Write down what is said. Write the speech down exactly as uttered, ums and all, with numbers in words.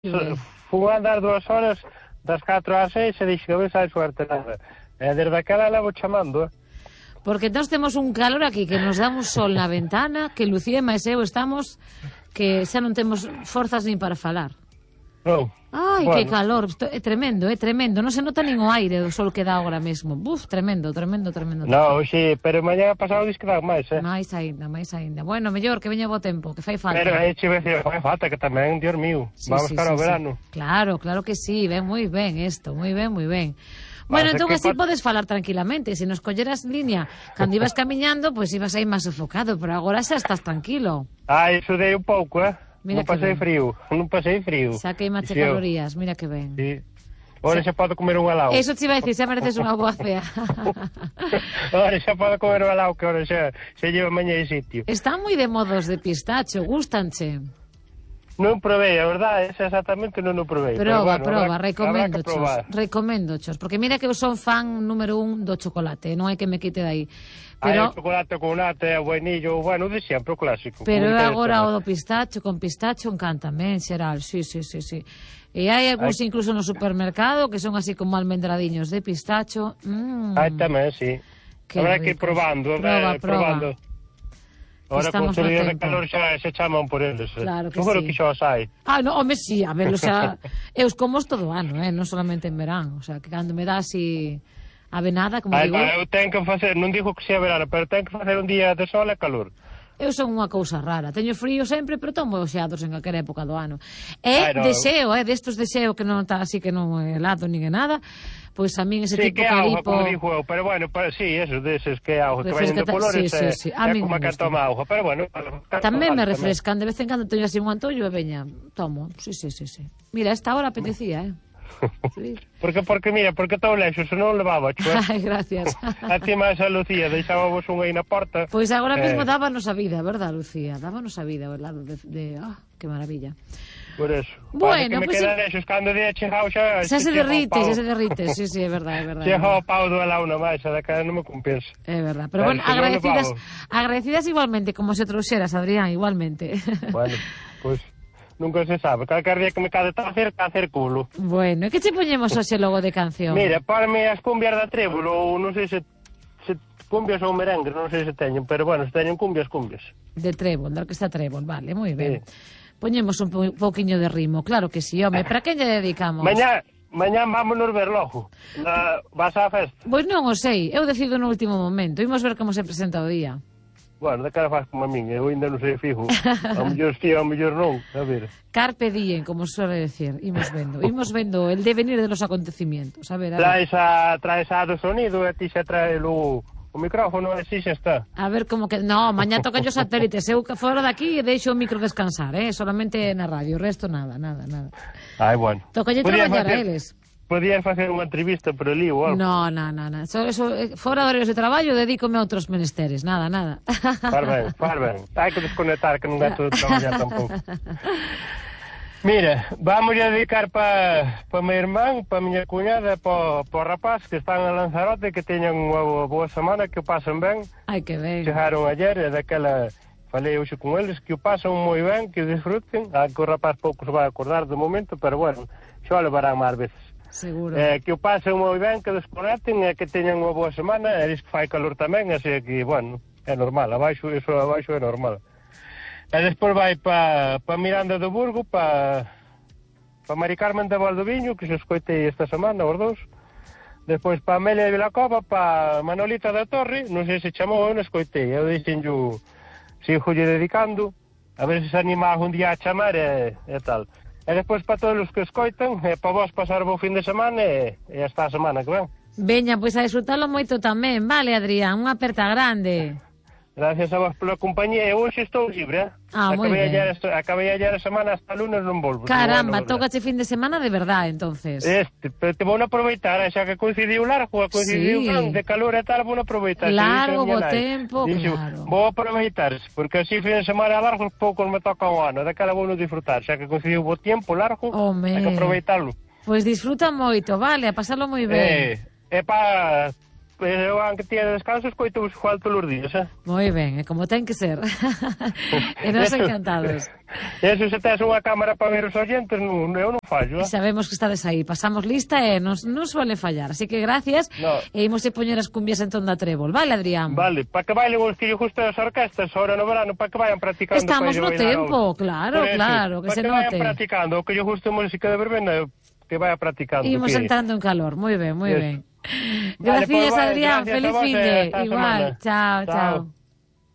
Fun a andar dúas horas das catro ás seis e dixo que a ver sai suerte nada. E desde aquela levo chamando, eh? Porque nós temos un calor aquí que nos dá un sol na ventana, que Lucía e máis eu estamos que xa non temos forzas nin para falar. Non. Ai, Bueno. que calor, é tremendo, é tremendo, non se nota nin o aire do sol que dá agora mesmo. Buf, tremendo, tremendo, tremendo. No, sí, pero mañá pasado dis que dá máis, eh? Máis aínda, máis aínda. Bueno, mellor que veña bo tempo, que fai falta. Pero aí che decir, fai falta que tamén, Dios mío, Sí, vamos sí, cara sí, ao sí. verano. Claro, claro que sí, ven moi ben isto, moi ben, moi ben. Bueno, Pasa entón que así pa- podes falar tranquilamente. Se nos colleras línea cando ibas camiñando, pois pues ibas aí máis sofocado, pero agora xa estás tranquilo. Ah, isso dei un pouco, eh? Mira non que pasei ben. frío, non pasei frío. Xa queimache Sí, eu- calorías, mira que ben. Sí. Ora xa podo comer un helado. Eso te iba a decir, xa mereces unha boa cea. Ora xa podo comer un helado que ora xa, xa lleva mañá de sitio. Están moi de modos de pistacho, gustanche. Non provei, a verdade, esa exactamente non o provei. Proba, pero, bueno, proba, habrá- recomendo habrá que probar. chos, recomendo chos, porque mira que eu son fan número un do chocolate, non hai que me quite de aí. Pero... Hai Pero o chocolate con nata, o vainillo, bueno, de sempre, o clásico. pero como agora o interesa. do pistacho, con pistacho encántame, en xeral, sí, sí, sí, sí. E hai algúns Hai- incluso no supermercado que son así como almendradiños de pistacho. Mm, Hai tamén, sí. que Habrá que ir ricos. probando, Proba, eh, proba. probando. Ahora con Estamos o no día de tempo. calor xa se chaman por eles. eh. Claro que Seguro sí. que xa os hai. Ah, no, home, sí, a ver, o sea, eu os como todo o ano, eh, non solamente en verán, o sea, que cando me dá así avenada, como Ai, digo, va, eu tenho que facer, non digo que sea verano, pero tenho que facer un día de sol e calor. eu son unha cousa rara, teño frío sempre, pero tomo xeados en calquera época do ano. E Ai, no. deseo, eh, destos deseo que non está así que non é helado nin é nada, pois a min ese Sí, tipo que auga, caripo... como dijo eu, pero bueno, para, sí, esos deses que auga, que Refresca veñen de ta- colores, sí, sí, eh, sí, a é min como a me que gusta. toma auga, pero bueno, Tamén me refrescan, de vez en cando teño así un antollo e veña, tomo, sí, sí, sí, sí. Mira, esta hora apetecía, eh. Sí. Porque, porque, mira, porque todo lexo, se non levaba, chua. Ai, gracias. A ti máis a Lucía, deixábamos un aí na porta. Pois agora Eh, mesmo dábanos a vida, verdad, Lucía? Dábanos a vida ao lado de... de... Ah, que maravilla. Por eso. Bueno, Vale, que me pues queda sí. lexos, cando día chegao xa... Xa se chega o derrite, pau. xa se derrite. Sí, sí, é verdade, é verdade. é Chega o verdade. pau do helado na máis, a da cara non me compensa. É verdade. Pero Claro, bueno, se non agradecidas, levamos. agradecidas igualmente, como se trouxeras, Adrián, igualmente. Bueno, pois... Pues, nunca se sabe. Calcar día que me cade tacer, tacer culo. Bueno, e que che poñemos hoxe logo de canción? Mira, párame as cumbias da Trébol, ou non sei se, se cumbias ou merengue, non sei se teñen, pero bueno, se teñen cumbias, cumbias. De Trébol, da orquesta Trébol, vale, moi ben. Sí. Poñemos un po pouquiño de ritmo, claro que sí, home. Para quen lle dedicamos? Mañá, mañá vámonos ver logo. Na, vas á festa. Pois non o sei, eu decido no último momento. Imos ver como se presenta o día. Bueno, de cara faz como a min, eu ainda non sei fijo. A mellor sí, a mellor non. A ver. Carpe diem, como suele decir. Imos vendo, imos vendo el devenir de los acontecimientos. A ver, a ver. Traes a, traes a do sonido e ti xa trae o, o micrófono e así xa está. A ver como que... No, mañá tocan os satélites. Eu que fora daqui deixo o micro descansar, eh? Solamente na radio, o resto nada, nada, nada. Ai, bueno. Tocalle Podías traballar a facer- eles. Podías facer unha entrevista por ali ou algo. No, no, no, no. So, eso, eh, fora de horarios de traballo, dedícome a outros menesteres. Nada, nada. Far ben, far ben. Hai que desconectar, que non dá todo traballar tampouco. Mira, vamos a dedicar para pa mi irmán, para miña cuñada, para pa rapaz que están en Lanzarote, que teñan unha boa semana, que o pasen ben. Ai, que ben. Chegaron ayer e daquela falei hoxe con eles, que o pasan moi ben, que disfruten. A que o rapaz pouco se vai acordar do momento, pero bueno, xa o levarán máis veces. Seguro. Eh, que o pasen moi ben, que desconecten e que teñan unha boa semana, e diz que fai calor tamén, así que, bueno, é normal, abaixo, iso abaixo é normal. E despois vai pa, pa Miranda do Burgo, pa, pa Mari Carmen de Valdoviño, que se escoitei esta semana, os dous. Despois pa Amelia de Vilacova, pa Manolita da Torre, non sei se chamou, eu non escoitei, eu dixenllo, sigo lle dedicando, a ver se se anima un día a chamar e, e tal. E despois para todos os que escoitan, e para vos pasar bo fin de semana e, e hasta a semana que ven. Veña, pois a disfrutalo moito tamén. Vale, Adrián, unha aperta grande. Gracias a vos pola compañía e hoxe estou libre. Ah, moi acabei ben. ayer, acabei ayer a semana hasta lunes non volvo. Caramba, Bueno, tócache fin de semana de verdade, entonces. Este, pero te vou a aproveitar, eh, xa que coincidiu largo, coincidiu Sí. sí. de calor e tal, vou a aproveitar. Largo, bo Dixo a miña nai. tempo, Dixo, claro. vou aproveitar, porque así fin de semana largos poucos me toca o ano, daquela vou disfrutar, xa que coincidiu bo tempo largo, Home. hai que aproveitarlo. Pois disfruta moito, vale, a pasarlo moi ben. Eh, é para eu aunque tiene descanso, escoito vos igual todos os días, eh? Moi ben, é como ten que ser. E nos encantados. Eso, se tes unha cámara para ver os oyentes, non, eu non fallo, eh? Sabemos que estades aí, pasamos lista e non, non suele fallar. Así que gracias, no. E imos de poñer as cumbias en Tonda Trébol. Vale, Adrián? Vale, para que bailen os que lle gustan as orquestas ahora no verano, para que vayan practicando. Estamos no tempo, claro, claro, que se note. Para que vayan practicando, o que lle guste música de verbena, que vaya practicando. Imos que... entrando en calor, moi ben, moi ben. Vale, Gracias, pues, vale, Adrián, gracias feliz fin de. Igual, chao, chao. chao.